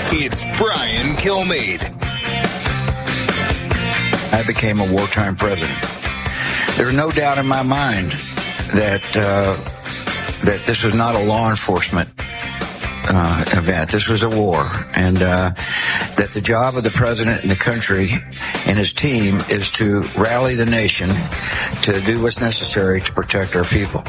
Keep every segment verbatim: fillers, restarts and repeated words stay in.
It's Brian Kilmeade. I became a wartime president. There's no doubt in my mind that uh, that this was not a law enforcement uh, event. This was a war, and uh, that the job of the president and the country and his team is to rally the nation to do what's necessary to protect our people.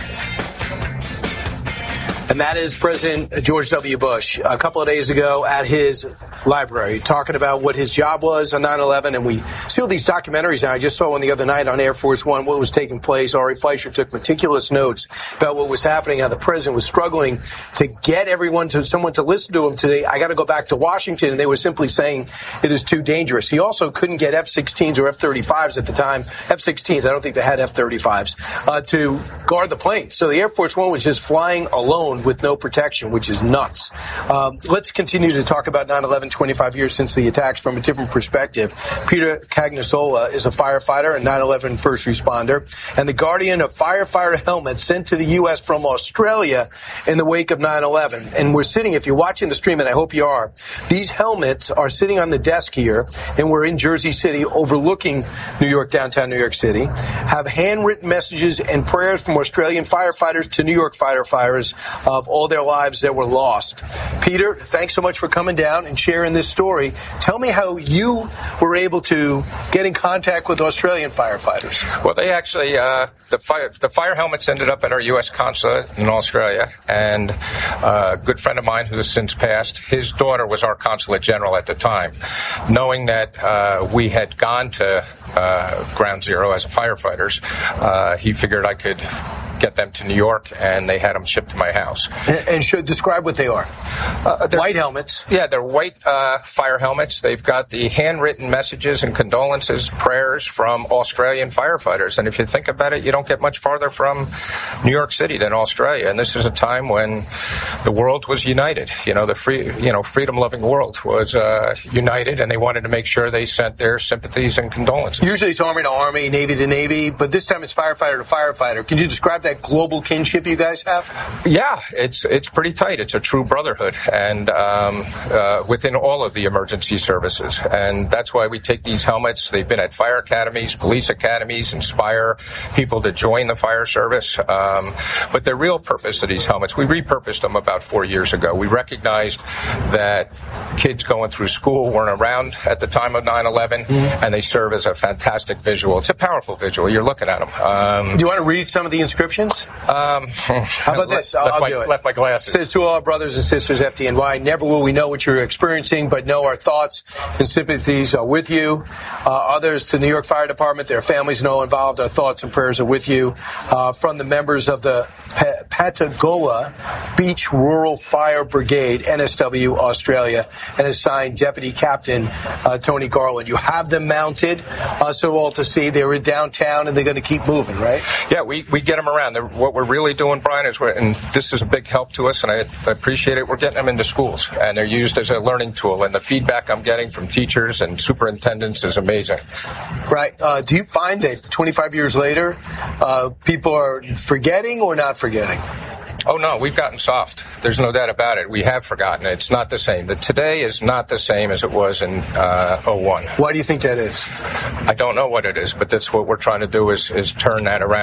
And that is President George W. Bush a couple of days ago at his library talking about what his job was on nine eleven. And we see all these documentaries now. I just saw one the other night on Air Force One, what was taking place. Ari Fleischer took meticulous notes about what was happening, how the president was struggling to get everyone to someone to listen to him today. I got to go back to Washington. And they were simply saying it is too dangerous. He also couldn't get F sixteens or F thirty-fives at the time. F sixteens, I don't think they had F thirty-fives, uh, to guard the plane. So the Air Force One was just flying alone with no protection, which is nuts. Um, let's continue to talk about nine eleven, twenty-five years since the attacks from a different perspective. Peter Cagnasola is a firefighter and nine eleven first responder and the guardian of firefighter helmets sent to the U S from Australia in the wake of nine eleven. And we're sitting, if you're watching the stream, and I hope you are, these helmets are sitting on the desk here, and we're in Jersey City overlooking New York, downtown New York City, have handwritten messages and prayers from Australian firefighters to New York firefighters of all their lives that were lost. Peter, thanks so much for coming down and sharing this story. Tell me how you were able to get in contact with Australian firefighters. Well, they actually, uh, the fire, the fire helmets ended up at our U S consulate in Australia, and uh, a good friend of mine who has since passed, his daughter was our consulate general at the time. Knowing that uh, we had gone to uh, Ground Zero as firefighters, uh, he figured I could get them to New York, and they had them shipped to my house. And, and should describe what they are. Uh, white helmets. Yeah, they're white uh, fire helmets. They've got the handwritten messages and condolences, prayers from Australian firefighters. And if you think about it, you don't get much farther from New York City than Australia. And this is a time when the world was united. You know, the free, you know, freedom-loving world was uh, united, and they wanted to make sure they sent their sympathies and condolences. Usually it's Army to Army, Navy to Navy, but this time it's firefighter to firefighter. Can you describe that global kinship you guys have? Yeah, it's it's pretty tight. It's a true brotherhood, and um, uh, within all of the emergency services. And that's why we take these helmets. They've been at fire academies, police academies, inspire people to join the fire service. Um, but the real purpose of these helmets, we repurposed them about four years ago. We recognized that kids going through school weren't around at the time of nine eleven, mm-hmm. and they serve as a fantastic visual. It's a powerful visual. You're looking at them. Um, Do you want to read some of the inscriptions? Um, How about this? I'll, left, I'll my, do it. left my glasses. It says to all our brothers and sisters, F D N Y, never will we know what you're experiencing, but know our thoughts and sympathies are with you. Uh, others to New York Fire Department, their families and all involved, our thoughts and prayers are with you. Uh, from the members of the pa- Patagola Beach Rural Fire Brigade, N S W, Australia, and is signed Deputy Captain uh, Tony Garland. You have them mounted, uh, so all to see. They were downtown, and they're going to keep moving, right? Yeah, we, we get them around. They're, what we're really doing, Brian, is we're, and this is a big help to us, and I, I appreciate it, we're getting them into schools, and they're used as a learning tool, and the feedback I'm getting from teachers and superintendents is amazing. Right. Uh, do you find that twenty-five years later, uh, people are forgetting or not forgetting? Oh, no, we've gotten soft. There's no doubt about it. We have forgotten. It's not the same. The today is not the same as it was in uh, oh one. Why do you think that is? I don't know what it is, but that's what we're trying to do is, is turn that around.